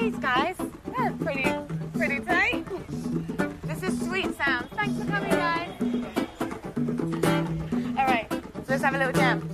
These guys, they're pretty tight. This is Sweet Sounds. Thanks for coming, guys. All right, so let's have a little jam.